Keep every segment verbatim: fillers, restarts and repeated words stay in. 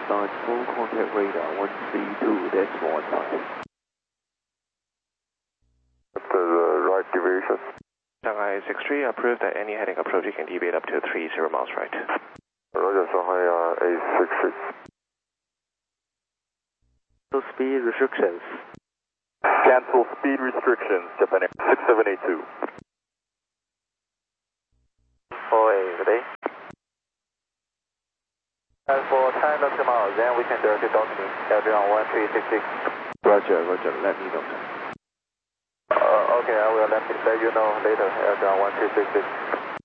line full contact radar one three two decimal one five. That's the right deviation. Shanghai six three, approved that any heading approach you can deviate up to three zero miles right. Roger, Shanghai uh, eight six six. So speed restrictions. Cancel speed restrictions, Japan Air six seven eight two. four A, good day. And for ten decimal, then we can direct it down to me, Airdron one three six six. Roger, Roger, let me know. Uh, okay, I will let, let you know later, Airdron one three six six.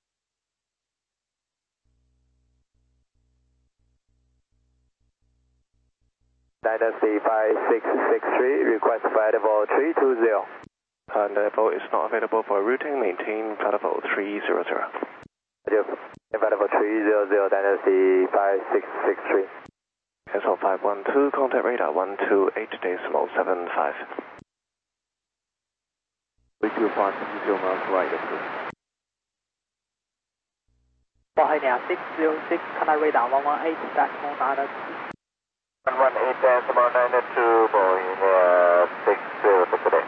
Dynasty five six six three, request flight level three two zero. And the level is not available for routing, maintain flight level three zero zero. Roger, flight level three zero zero, Dynasty five six six three. Cancel five one two, contact radar one two eight decimal seven five. We do five zero miles right, approved. Bahia six zero six, contact radar one one eight decimal nine two. one one eight decimal nine two, Boeing six zero today.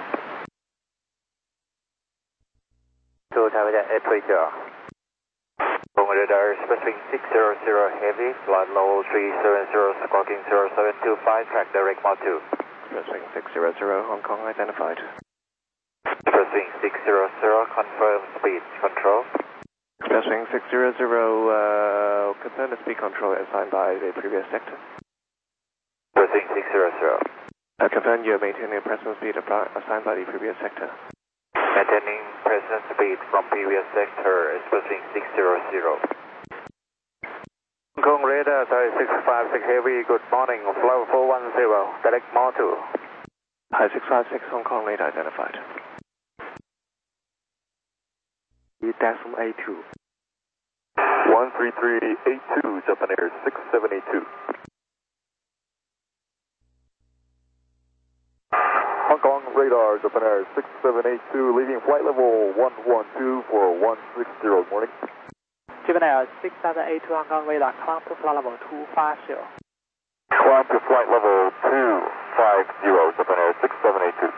To Taiwan eight three zero. Boeing radar specific six zero zero heavy, flight level three seven zero, squawking zero seven two five, track direct mode two. Expressing six zero zero, Hong Kong identified. Expressing six zero zero, confirm speed control. Expressing six zero zero, uh, confirm the speed control assigned by the previous sector. Expressing six zero zero. Uh, confirm you are maintaining present speed assigned by the previous sector. Maintaining present speed from previous sector, expressing six zero zero. Hong Kong radar six five six heavy, good morning, flow four one zero, direct mode two. Hi six five six, Hong Kong radar identified. Decimal eight two. one three three eight two, Japan Air six seven eight two. Hong Kong radar, Japan Air six seven eight two, leaving flight level one one two for one six zero, morning. Japan Air six seven eight two, Hong Kong radar, climb to flight level two five zero. Climb to flight level two five zero, Japan Air six seven eight two.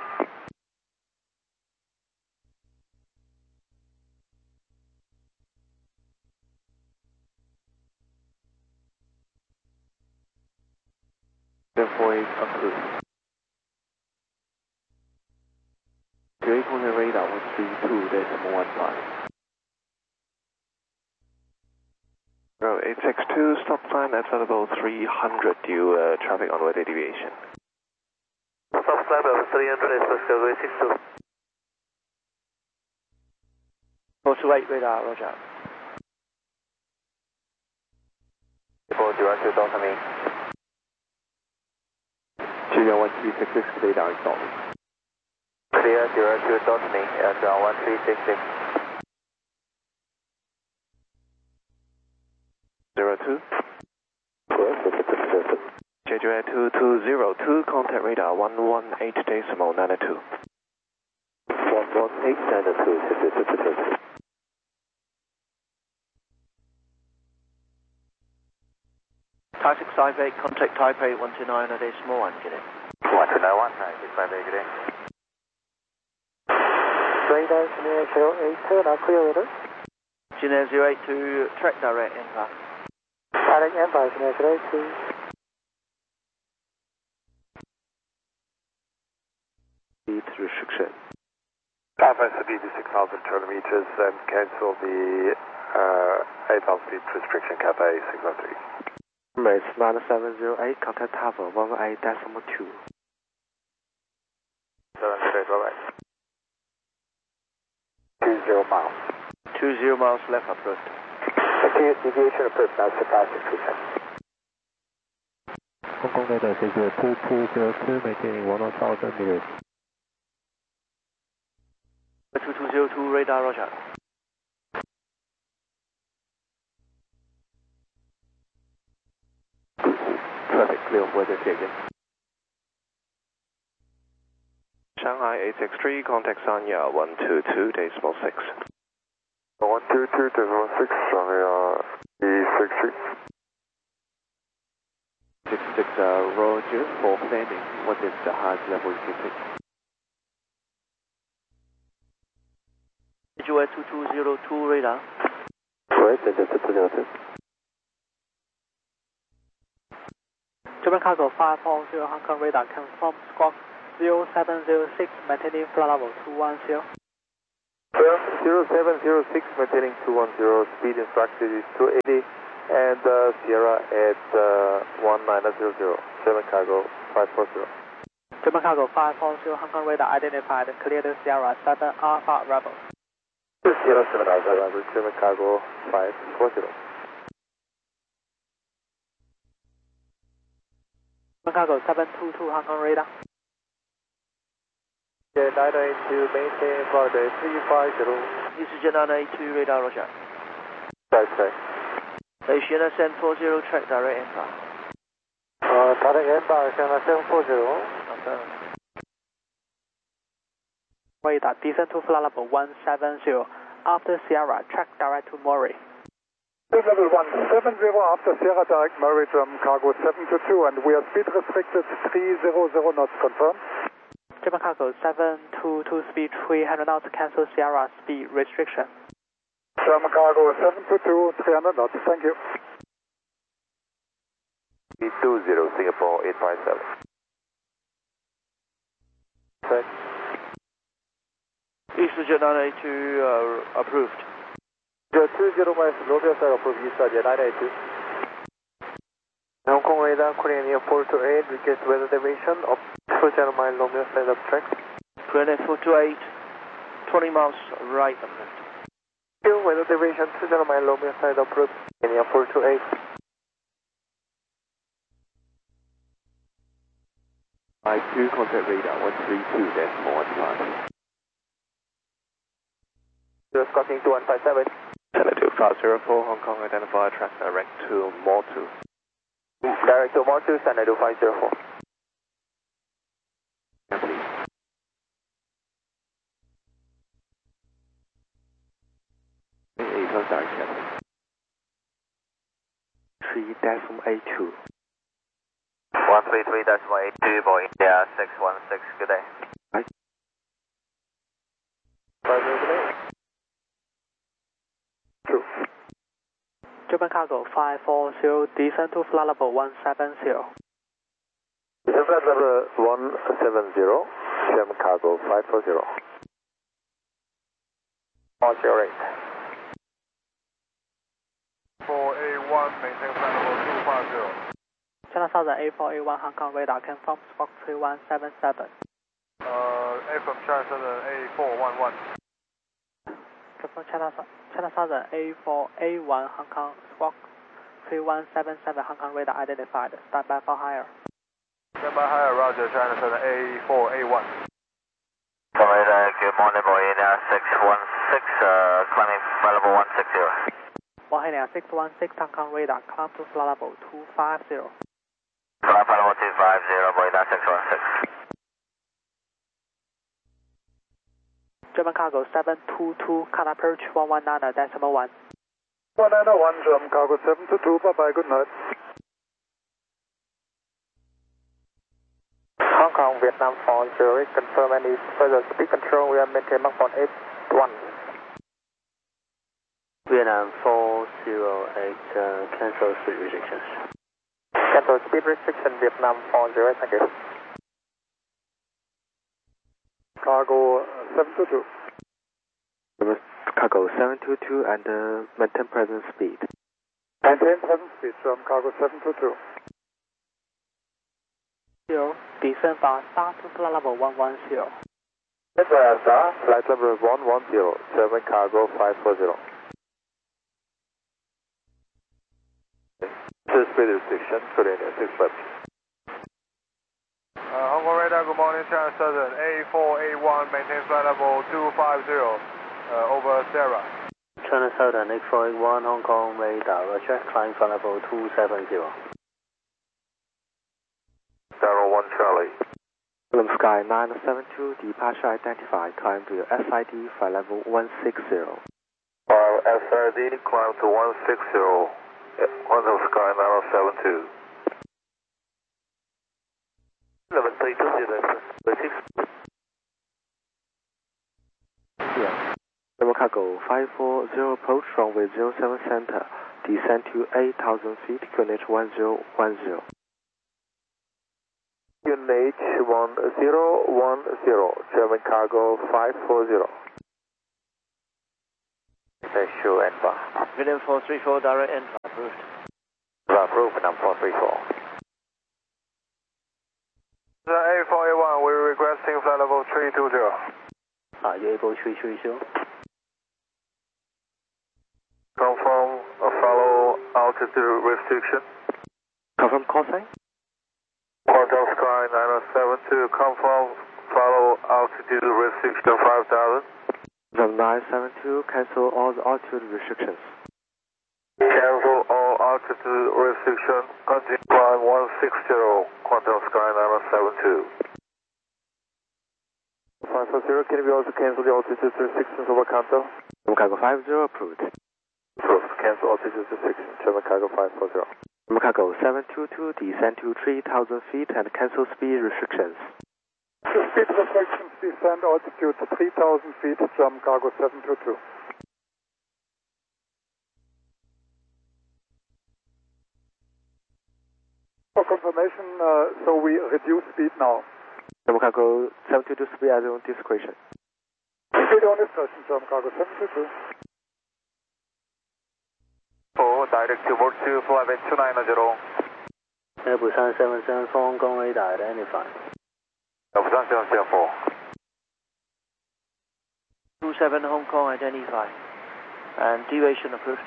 Therefore, is approved. Direct contact radar one three two decimal one five. Row eight six two, stop climb at flight level three hundred, due uh, traffic on weather deviation. Stop climb level three hundred, express category six two. four two eight radar, roger. People direct it down to me. Julian one three six six radar installed. Clear, direct it down to me, Airdron one three six six. zero two. J J two two zero two, contact radar one one eight decimal nine two. one one eight nine two. Thai six five eight, contact Taipei one two nine, decimal one, get it. one two nine one, nine six five eight, good day. Radar zero eight two, now clear radar. Junior zero eight two, track direct impact. Direct impact, Junior zero eight two. Speed restriction. Alpha speed is six thousand kilometers and cancel the uh, eight thousand feet restriction, Cathay six oh three. Emirates nine seven zero eight, contact Tower one one eight decimal two. seven zero eight, bye-bye. Two zero miles. Two zero miles left approved. Deviation approved, that's the five six percent. Hong Kong radar two two zero two, maintaining one thousand meters. two two zero two radar, roger. Traffic clear, weather taken. Shanghai eight six three, contact Sanya one two two decimal six. one two two decimal six, Shanghai eight six three. six six, uh, Roger, for landing. What is the highest level you can take? Visual two two zero two radar. Correct, that's two two zero two. German cargo five four zero Hong Kong radar confirm squawk zero seven zero six maintaining flight level two one zero. zero seven zero six maintaining two one zero, speed instructed is two eighty, and uh, Sierra at uh, one nine zero zero, German cargo five four zero. German cargo five four zero Hong Kong radar identified, cleared Sierra seven Alpha Rebel. Sierra seven Alpha Rebel, German cargo five four zero. German cargo seven two two Hong Kong radar. Yeah, nine eight two, maintain flight three five zero. EasyJet nine eight two radar, roger. Right, right. Asiana seven four zero, track direct inbound. Uh, direct inbound, Asiana seven four zero. Radar, descend to flight level one seven zero. After Sierra, track direct to Murray. Level one seven zero after Sierra direct Murray, German cargo seven two two, and we are speed restricted three hundred knots, confirmed. German cargo seven two two, speed three hundred knots, cancel Sierra speed restriction. German cargo seven two two, three hundred knots, thank you. eight two zero, Singapore eight five seven. Check. EasyJet nine eight two uh, approved. two zero miles, Romeo side approved, EasyJet nine eight two. Hong Kong radar, Korean Air four two eight, request weather deviation of two zero mile Romeo side of track. Korean Air four two eight, twenty miles right of left. Weather deviation two zero mile Romeo side approved, Korean Air four two eight. I two contact radar one three two decimal one five. Zero Scotting two one five seven. two five zero four Hong Kong, identify track direct to Motu. Direct to Motu, Standard two five zero four. Yeah, please. eight on direct channel. three decimal eight two. one three three decimal eight two, Boeing India six one six, good day. Right. five zero two. German cargo five four zero, descend to flight level one seven zero. Flight level one seven zero, German cargo five four zero. four zero eight. four A one, maintain flight level two five zero. China Southern A four A one Hong Kong radar confirm squawk three one seven seven. Uh, A from China Southern A four one one. Confirm China, China Southern A four A one Hong Kong squawk three one seven seven Hong Kong radar identified. Stand by for higher. Stand by higher, roger, China Southern A four A one. Radar, good morning, Boeing India six one six, uh, climbing flight level one six zero. Boeing India six one six Hong Kong radar, climb to flight level two five zero. Flight level two five zero, Boeing India six one six. German cargo seven two two, can approach one one nine decimal one. one nine one, German cargo seven two two, bye bye, good night. Hong Kong, Vietnam four zero eight, confirm any further speed control, we are maintaining Mach one eight one. Vietnam four zero eight, uh, cancel speed restrictions. Cancel speed restriction, Vietnam four zero eight, thank you. Cargo seven two two. Cargo seven two two and uh, maintain present speed. Maintain present speed, German cargo seven two two. Zero, descend by start to flight level one one zero. Yes, uh, sir. Flight level one one zero, German cargo five four zero. Speed restriction, Korean Air six left. Uh, Hong Kong radar, good morning, China Southern A four A one, maintain flight level two five zero, uh, over Sierra. China Southern A four A one, Hong Kong radar, roger, climb flight level two seven zero. Zero one Charlie. William Sky nine seven two, departure identified, climb to your S I D, flight level one six zero. Uh, S I D, climb to one six zero. William Sky nine seven two. five four zero approach runway zero seven center. Descend to eight thousand feet, Q N H one zero one zero. Q N H one zero one zero, German cargo five four zero. Show N V A. William four three four, direct N V A, approved. Approved, number four three four. The A four eight one, we're requesting flight level three two zero. Are you able three three zero? Confirm a follow altitude restriction. Confirm call sign? Quantum Sky nine oh seven two, confirm follow altitude restriction five thousand. The nine seven two, cancel all the altitude restrictions. Cancel all altitude restriction, continue climb one six zero, Quantum Sky nine oh seven two. five four zero, can we also cancel the altitude restrictions over Kanto? German cargo five zero approved. Approved, cancel altitude restrictions, German cargo five four zero. German cargo seven two two, descend to three thousand feet and cancel speed restrictions. To speed restrictions, descend altitude three thousand feet, German cargo seven two two. For confirmation, uh, so we reduce speed now. German cargo seven two two, speed at your own discretion. Speed on discretion, German cargo seven two two. four, direct to board to flight two nine zero. Busan seven seven four, Hong Kong radar identified. Busan seven seven four. two seven Hong Kong identified. And deviation approved.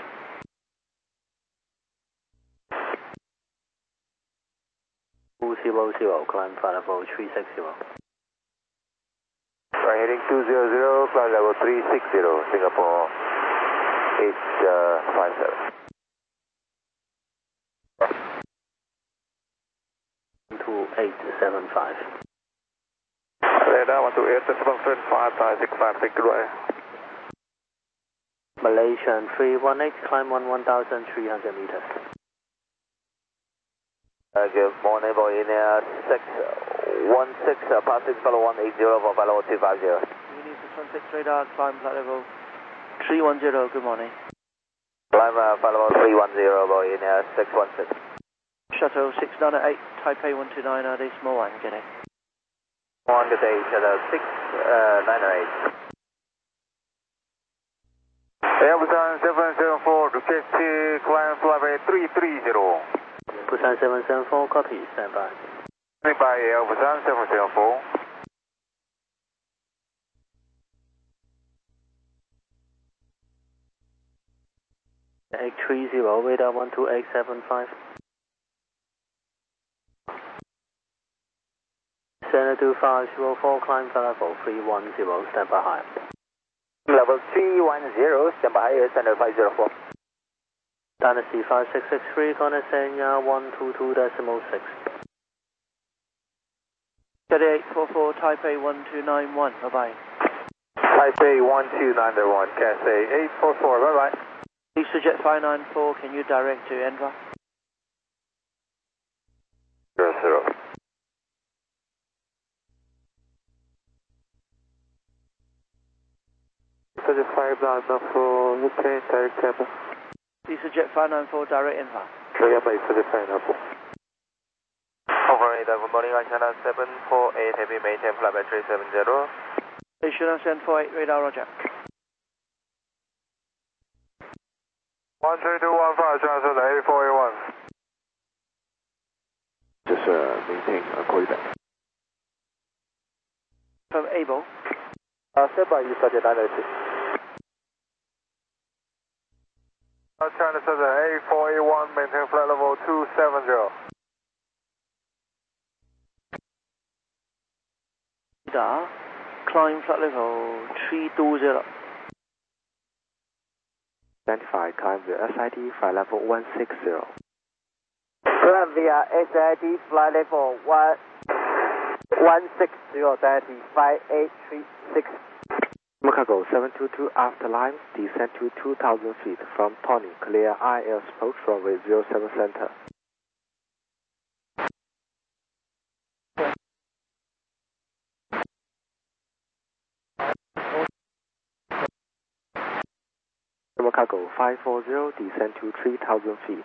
two zero zero, climb flight level three six zero. Right, heading two zero zero, flight level three six zero, Singapore eight five seven. two eight seven five. Radar one two eight seven five six five six right. Malaysian three one eight, climb on one thousand three hundred meters. Uh, good morning, Boeing uh, six one six, uh, passing follow one eight zero for follow two five zero. Union six one six radar, climb flight level three one zero, good morning. Climb uh, follow three one zero, Boeing uh, six one six. Shuttle six nine eight, Taipei one two nine, R D small one, good day. One good day, Shuttle six nine eight. Busan seven seven four, request to climb flight level three three zero. Busan seven seven four, copy, stand by. Stand by, Busan seven seven four. eight three zero, radar one two eight seven five. Center two five zero four, climb flight level three one zero, stand by high. Level three one zero, stand by high, center five zero four. Dynasty five six six three, Connor Senya one two two decimal six. Steady eight four four, Taipei one two nine one, bye bye. Taipei one two nine one, Cathay eight four four, bye bye. EasterJet five nine four, can you direct to N V A? Zero zero. thirty-five nine for U K, direct Tampa. EasterJet five nine four, direct N V A. Korea by thirty-five nine four. Over radar, good morning, China seven four eight, heavy maintain flight by three seven zero. Station seven four eight, radar, roger. one three two one five, transfer to A four eight one. Just uh, maintain a call you back. From Able. Uh, stand by, EasterJet nine eight six. China seven A four eight one, maintain flight level two seven zero. Radar, climb flight level three two zero. Identify, climb the S I D, flight level one six zero. Climb via S I D, flight level one six zero, Dynasty five eight three six. German cargo seven two two, after line, descend to two thousand feet from Tony, clear I L S approach runway zero seven center. Cargo five four zero, descend to three thousand feet.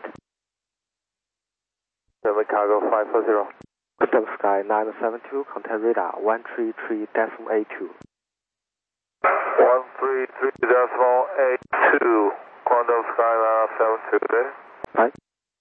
German Cargo five four zero. Quantum Sky nine seven two, contact radar one three three decimal eight two. one three three decimal eight two, Quantum Sky nine seven two, okay? Right.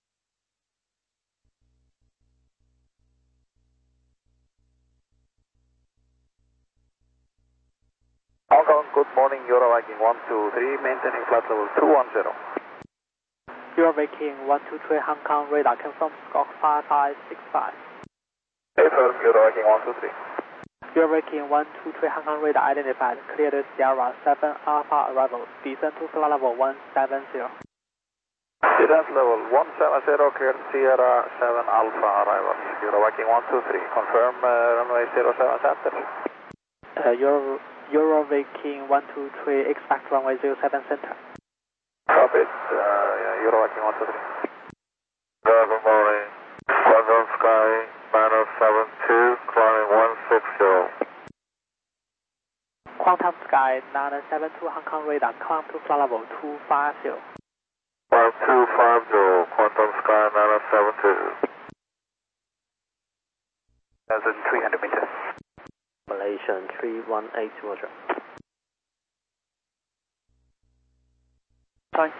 Hong Kong, good morning, Euro Viking one two three, maintaining flight level two one zero. Euro Viking one two three Hong Kong, radar confirm squawk five five six five. Affirm, Euro Viking one two three. Euro Viking one two three Hong Kong, radar identified, cleared Sierra seven Alpha arrival, descend to flight level one seven zero. Descent level one seven zero, cleared Sierra seven Alpha arrival, Euro Viking one two three, confirm uh, runway zero seven center. Uh, Euro, Euro Viking one two three, expect runway zero seven center. Copy it, uh, yeah, Euro Viking one two three. Good morning, Quantum Sky nine seven two, climbing one six zero. Quantum Sky nine seven two Hong Kong, radar climb to flight level two five zero. five two five zero, Quantum Sky nine seven two. That's in three hundred meters. Malaysian three one eight, Roger. Time.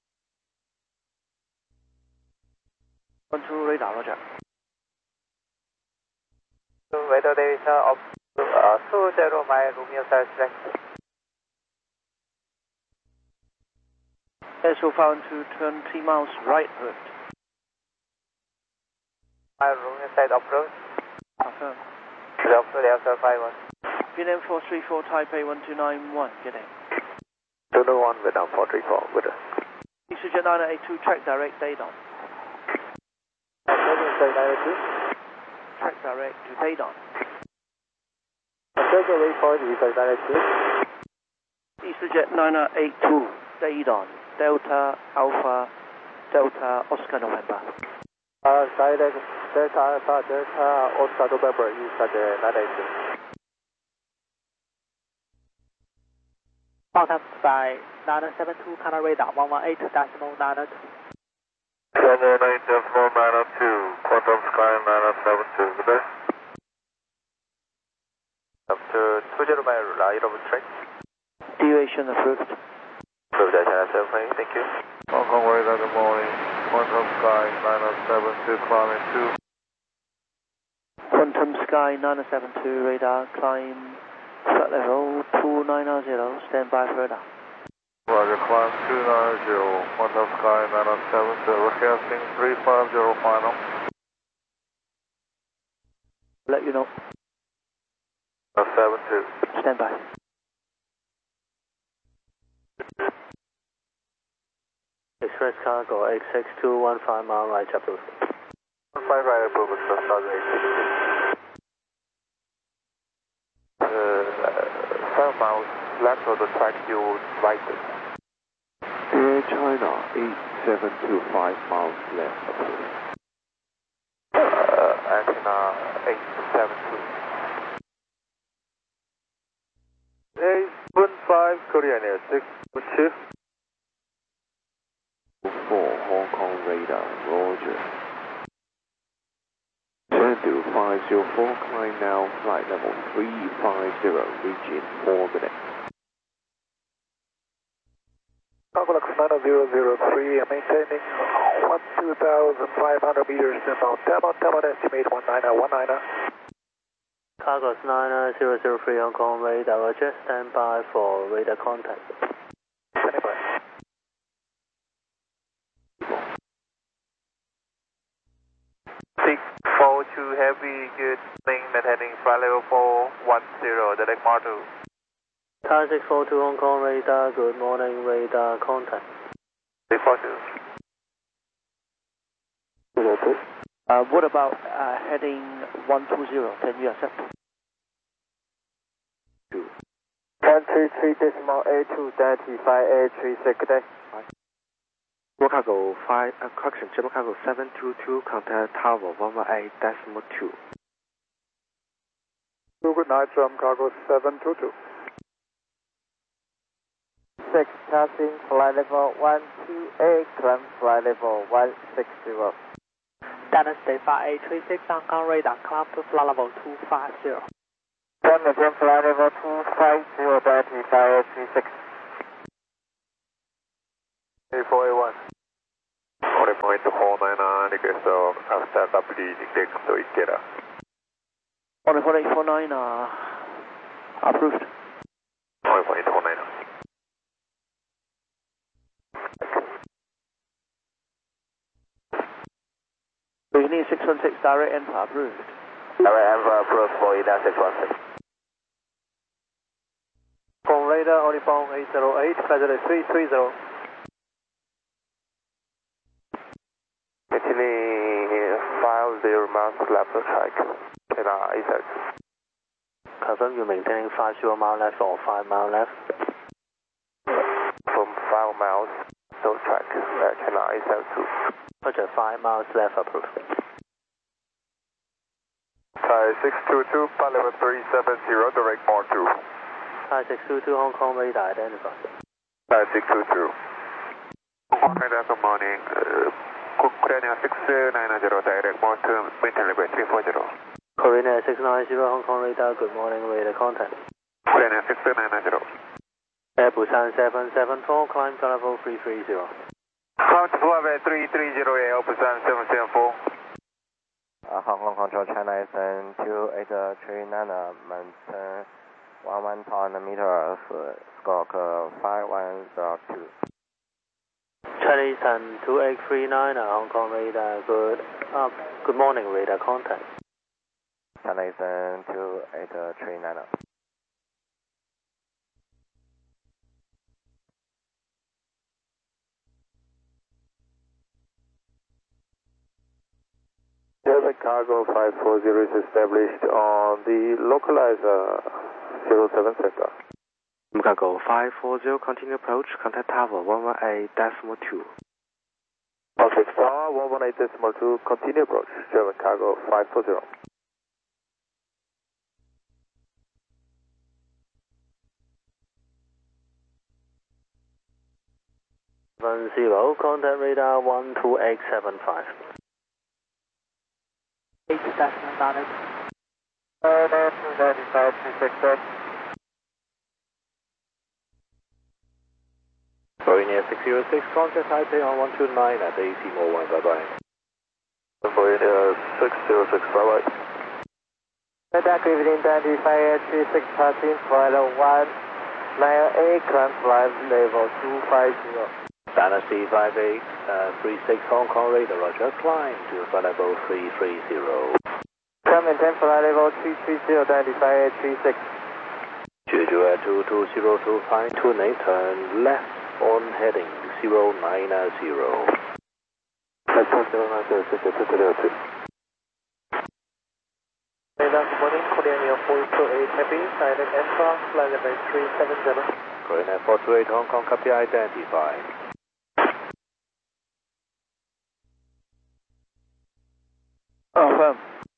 one two radar, Roger. Radar data of uh, two zero mile Romeo South Select. S O found to twenty miles right route. Mile Romeo side approach. Confirm. Delta Delta five one. V N four three four Taipei one two nine one, get in. two two one, Vietnam four three four, with us. Easyjet nine eight two, track direct, Daydon. Track direct to Daydon. Easyjet nine eight two, Daydon, Delta Alpha, Delta Oscar November. Uh, direct Delta Alpha, Delta Oscar November, Easyjet nine eight two. Quantum Sky nine seven two, color radar one one eight decimal nine two. one one eight decimal nine two, Quantum Sky nine seven two, good day. Up to two zero mile right over track. Deviation approved. Approved at China seven five, thank you. Hong Kong radar, good morning, Quantum Sky nine seven two, climbing two. Quantum Sky nine seven two, radar climb flight level two nine zero, stand by for radar. Roger, climb two nine zero, Quantum Sky nine seven two, requesting three five zero final. Let you know. nine seven two. Stand by. Express Cargo eight six two one five mile right approved. one five right approved, Express Cargo eight six two. Uh, five miles left of the track, you right. Air China eight seven two, five miles left approved. Uh, antenna eight seven two. eight seven five, Korean Air six two. four Hong Kong radar, Roger. Turn to five zero four, climb now, flight level three five zero, reach in four minutes. Complex nine zero zero three, maintaining one two thousand five hundred meters inbound. Down, down, estimate one nine one nine. Cargo nine zero zero three Hong Kong radar, Roger. Stand by for radar contact. Standing by. six four two heavy, good morning, maintaining flight level four one zero, direct model. Tower six four two Hong Kong radar, good morning, radar contact. six four two. Uh, what about uh, heading one two zero? Can you accept? one three three decimal eight two, thirty-five eight three six, good day. German Cargo five, uh, correction, German Cargo seven two two, contact Tower one one eight decimal two. Good night, German Cargo seven two two. six, passing flight level one two eight, climb flight level one six zero. Dynasty five eight three six, Hong Kong radar, climb to flight level two five zero. Maintain flight level two five zero, Dynasty five eight three six. A four A one. Only point four nine nine, request of after W D index to Ikeda. Only point eight four nine, uh, approved. Only point four nine nine. Virginia six one six, direct Enfa approved. Direct Enfa approved for Ida six one six. From radar, only phone eight zero eight, feather three three zero. Maintaining five zero miles left track. K N R A six. Confirm you're maintaining five zero mile left or five mile left. From five miles, so track, uh, K N R A seven two. Roger, five miles left approved. Thai six two two, pilot level three seven zero, direct more two. Thai six two two, Hong Kong radar identified. Thai six two two. Hong Kong radar, good morning. Uh, Korean six nine zero, direct more two, maintain level three four zero. Korean six nine zero, Hong Kong radar, good morning, radar contact. Korean six nine zero. Air Busan seven seven four, climb to level three three zero. Climb to level three three zero, Air Busan seven seven four. Uh, Hong Kong Control China S N two eight three nine, maintain one one thousand meters, squawk five one zero two. Chinese ten two eight three nine, Hong Kong radar, good, uh, good morning, radar contact. China S N two eight three nine. Delta Cargo five four zero is established on the localizer zero seven center. Cargo five four zero, continue approach, contact tower one one eight decimal two. Okay, star one one eight decimal two, continue approach, German Cargo five four zero. One zero, contact radar one two eight seven five. Eight decimal data. Uh, ninety-five three six six. Korean six zero six, contact Taipei on one two nine at A C Mo one, bye bye. Korean six zero six, bye bye. Contact evening Dynasty five eight three six, passing flight one nine eight, climb flight level two five zero. Dynasty five eight three six, Hong Kong radar, roger, climb to flight level three three zero. Come maintain flight level three three zero, Dynasty five eight three six. two two two two zero two five two eight, turn left on heading zero nine zero. That's zero nine zero six zero two. Radar, good morning, Korean four two eight, heavy, silent Enfa, flight level three seven zero. Korean four two eight, Hong Kong, copy, identified. Affirm.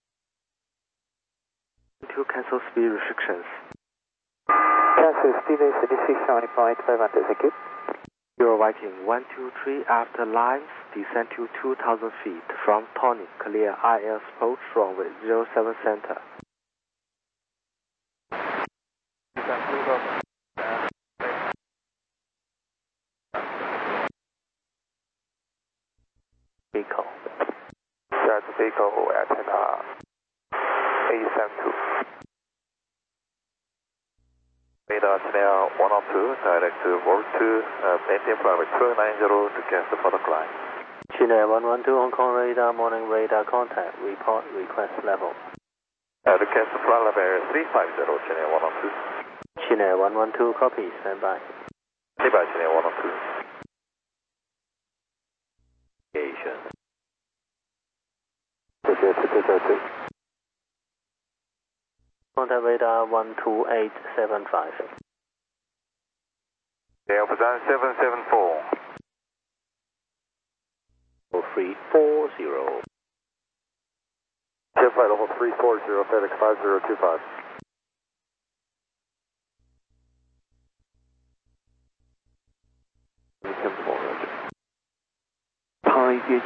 To cancel speed restrictions. Cancel speed is six seventy point five hundred, thank you. Euro Viking one two three, after lines, descend to two thousand feet from Tony, clear I L S approach runway zero seven center. Vehicle. That's vehicle at K N R A seven two. Radar channel one oh two, direct to Volt two, uh, maintain flight two nine zero to cancel for the climb. Chile one one two, Hong Kong radar, morning radar contact, report request level. Uh, to cancel flight level three five zero, channel one oh two. Chile one one two, copy, stand by. Stand by, channel one oh two. Asian. Contact radar one two eight seven five. Air Busan seven seven four. three four zero. Jet flight level three four zero, FedEx five zero two five.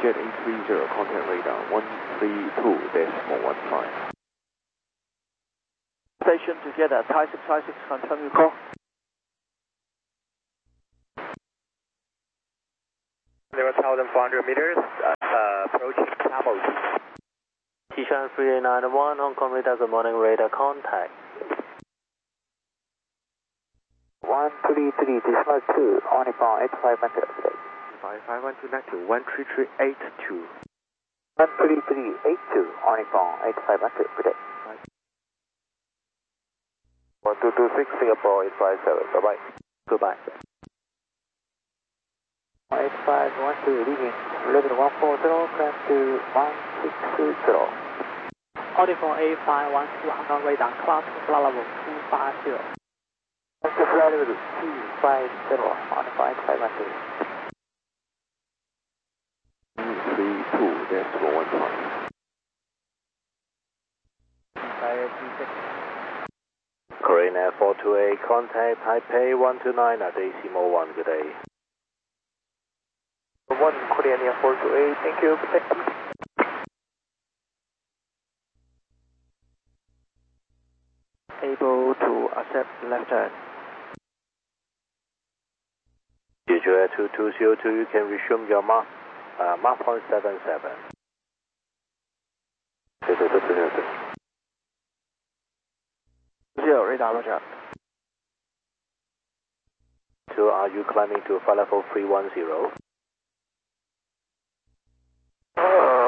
Jet eight three zero, contact radar one three two decimal one five. Station together, Thai six, Thai six, confirm your call. zero thousand four hundred meters, uh, approaching Tamil. Tishan three eight nine one, Hong Kong radar, good morning, radar contact. one three three, decimal two, only for eight five one two. five five one two negative one three three eight two. one three three eight two, only for eight five one two, good day. one two two six, Singapore eight five seven, bye-bye. Goodbye. eight five one two, leaving level one four zero, climb to one six zero. Audi for eight five one two, Hong Kong radar, class flight level two five zero. Flight level two five zero, only for eight five one two. three two decimal one five. Korean Air four two eight, contact Taipei one two nine at decimal one, good day. one Korean Air four two eight, thank you. Able to accept left turn. Jeju Air two two zero two, you can resume your mark, uh, mark point seven seven. Zero, radar, roger. So are you climbing to flight level three one zero? Uh,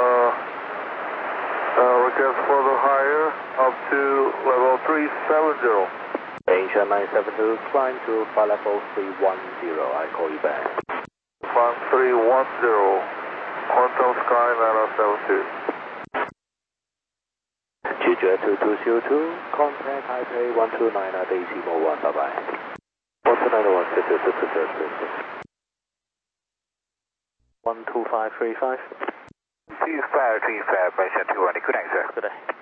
uh, request further higher, up to level three seven zero. Range nine seven two, climb to flight level three one zero, I call you back. one three one zero, Hotel Sky nine seven two. Jeju Air two two zero two, contact Taipei one two nine at decimal one, bye bye. one two nine one, sit, sit, sit, sit, sit, sit. one two five three five. Two five three five, Malaysia two one, good night, sir. Good day.